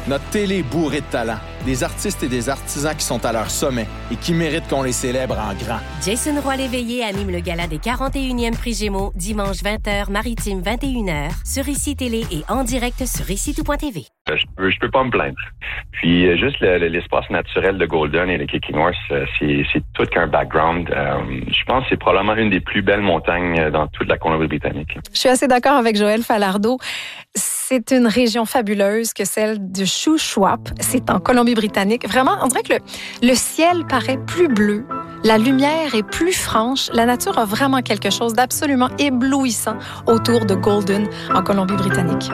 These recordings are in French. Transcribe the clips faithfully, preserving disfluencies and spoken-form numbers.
Notre télé est bourrée de talent, des artistes et des artisans qui sont à leur sommet et qui méritent qu'on les célèbre en grand. Jason Roy-Léveillé anime le gala des quarante et unième Prix Gémeaux, dimanche vingt heures, Maritime vingt et une heures, sur Ici Télé et en direct sur ici tout point t v. Je peux, je peux pas me plaindre. Puis euh, juste le, le, l'espace naturel de Golden et le Kicking Horse, euh, c'est, c'est tout qu'un background. Euh, je pense que c'est probablement une des plus belles montagnes dans toute la Colombie-Britannique. Je suis assez d'accord avec Joël Falardeau. C'est une région fabuleuse que celle de Shuswap. C'est en Colombie-Britannique. Vraiment, on dirait que le, le ciel paraît plus bleu. La lumière est plus franche. La nature a vraiment quelque chose d'absolument éblouissant autour de Golden en Colombie-Britannique.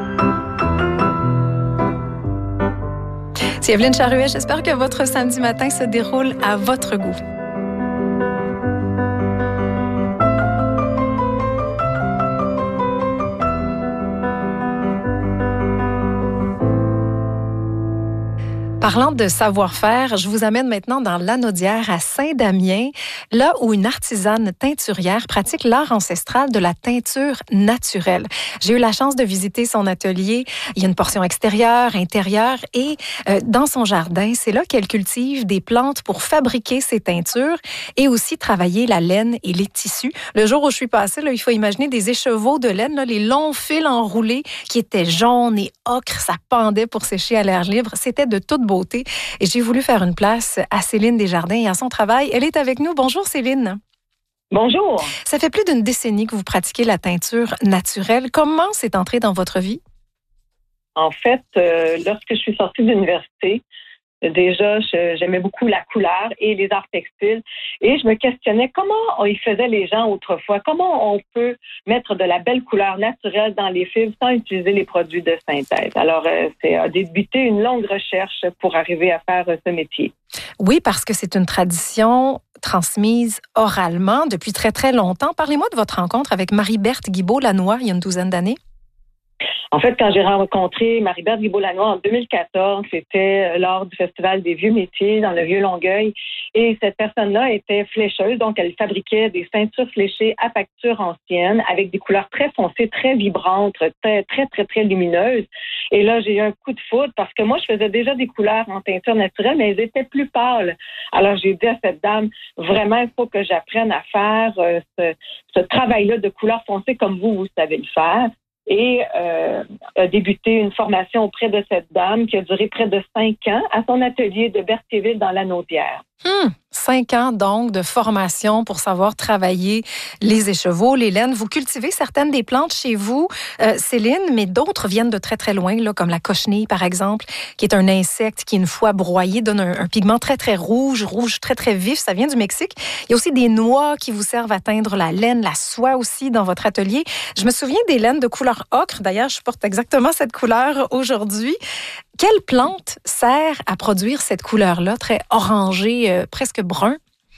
C'est Evelyne Charuet. J'espère que votre samedi matin se déroule à votre goût. Parlant de savoir-faire, je vous amène maintenant dans l'Anaudière à Saint-Damien, là où une artisane teinturière pratique l'art ancestral de la teinture naturelle. J'ai eu la chance de visiter son atelier. Il y a une portion extérieure, intérieure et euh, dans son jardin, c'est là qu'elle cultive des plantes pour fabriquer ses teintures et aussi travailler la laine et les tissus. Le jour où je suis passée, là, il faut imaginer des écheveaux de laine, là, les longs fils enroulés qui étaient jaunes et ocre, ça pendait pour sécher à l'air libre. C'était de toute beauté. Et j'ai voulu faire une place à Céline Desjardins et à son travail. Elle est avec nous. Bonjour Céline. Bonjour. Ça fait plus d'une décennie que vous pratiquez la teinture naturelle. Comment c'est entré dans votre vie? En fait, euh, lorsque je suis sortie de l'université, déjà, je, j'aimais beaucoup la couleur et les arts textiles. Et je me questionnais comment ils faisaient les gens autrefois. Comment on peut mettre de la belle couleur naturelle dans les fibres sans utiliser les produits de synthèse. Alors, euh, c'est a débuté une longue recherche pour arriver à faire euh, ce métier. Oui, parce que c'est une tradition transmise oralement depuis très, très longtemps. Parlez-moi de votre rencontre avec Marie-Berthe Guibault-Lanois il y a une douzaine d'années. En fait, quand j'ai rencontré Marie-Berthe Guibault-Lanois en deux mille quatorze, c'était lors du Festival des Vieux Métiers dans le Vieux-Longueuil. Et cette personne-là était flécheuse, donc elle fabriquait des ceintures fléchées à facture ancienne avec des couleurs très foncées, très vibrantes, très, très, très, très lumineuses. Et là, j'ai eu un coup de foudre parce que moi, je faisais déjà des couleurs en teinture naturelle, mais elles étaient plus pâles. Alors, j'ai dit à cette dame, vraiment, il faut que j'apprenne à faire euh, ce, ce travail-là de couleurs foncées comme vous, vous savez le faire. Et euh, a débuté une formation auprès de cette dame qui a duré près de cinq ans à son atelier de Berthierville dans l'Anaudière. Hum, cinq ans donc de formation pour savoir travailler les écheveaux, les laines. Vous cultivez certaines des plantes chez vous, euh, Céline, mais d'autres viennent de très très loin, là, comme la cochenille par exemple, qui est un insecte qui, une fois broyé, donne un, un pigment très très rouge, rouge très très vif. Ça vient du Mexique. Il y a aussi des noix qui vous servent à teindre la laine, la soie aussi dans votre atelier. Je me souviens des laines de couleur ocre. D'ailleurs, je porte exactement cette couleur aujourd'hui. Quelle plante sert à produire cette couleur-là, très orangée, euh, presque brun?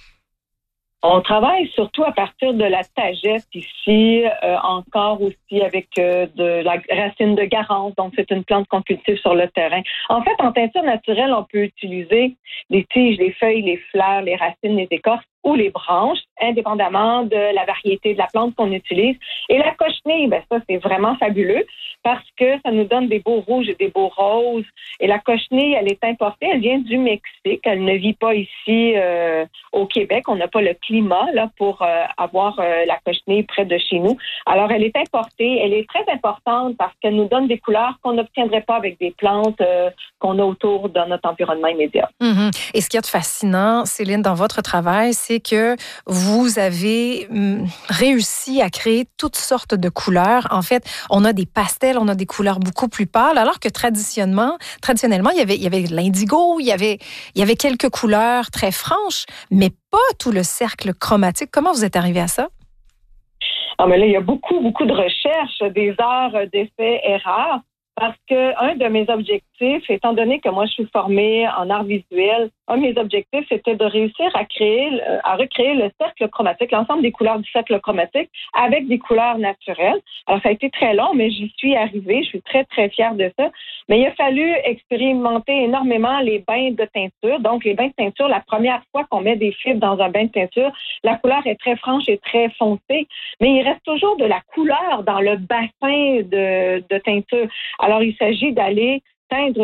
On travaille surtout à partir de la tagette ici, euh, encore aussi avec euh, de la racine de garance. Donc, c'est une plante qu'on cultive sur le terrain. En fait, en teinture naturelle, on peut utiliser les tiges, les feuilles, les fleurs, les racines, les écorces ou les branches, indépendamment de la variété de la plante qu'on utilise. Et la cochenille, ben ça, c'est vraiment fabuleux parce que ça nous donne des beaux rouges et des beaux roses. Et la cochenille, elle est importée, elle vient du Mexique. Elle ne vit pas ici euh, au Québec. On n'a pas le climat là pour euh, avoir euh, la cochenille près de chez nous. Alors, elle est importée. Elle est très importante parce qu'elle nous donne des couleurs qu'on n'obtiendrait pas avec des plantes euh, qu'on a autour dans notre environnement immédiat. Mm-hmm. Et ce qu'il y a de fascinant, Céline, dans votre travail, c'est que vous avez hum, réussi à créer toutes sortes de couleurs. En fait, on a des pastels, on a des couleurs beaucoup plus pâles, alors que traditionnellement, traditionnellement, il y avait, il y avait l'indigo, il y avait, il y avait quelques couleurs très franches, mais pas tout le cercle chromatique. Comment vous êtes arrivé à ça? Ah, mais là, il y a beaucoup, beaucoup de recherches, des arts d'effets erreurs. Parce que un de mes objectifs, étant donné que moi je suis formée en art visuel, un de mes objectifs c'était de réussir à créer, à recréer le cercle chromatique, l'ensemble des couleurs du cercle chromatique avec des couleurs naturelles. Alors ça a été très long, mais j'y suis arrivée. Je suis très très fière de ça. Mais il a fallu expérimenter énormément les bains de teinture. Donc les bains de teinture, la première fois qu'on met des fibres dans un bain de teinture, la couleur est très franche et très foncée, mais il reste toujours de la couleur dans le bassin de, de teinture. Alors, il s'agit d'aller teindre